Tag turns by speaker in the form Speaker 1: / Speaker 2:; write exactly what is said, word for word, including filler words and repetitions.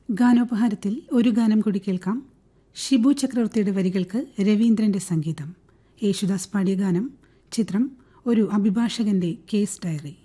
Speaker 1: ഗാനോപഹാരത്തിൽ ഒരു ഗാനം കൂടി കേൾക്കാം. ഷിബു ചക്രവർത്തിയുടെ വരികൾക്ക് രവീന്ദ്രന്റെ സംഗീതം. യേശുദാസ് പാടിയ ഗാനം. ചിത്രം ഒരു അഭിഭാഷകന്റെ കേസ് ഡയറി.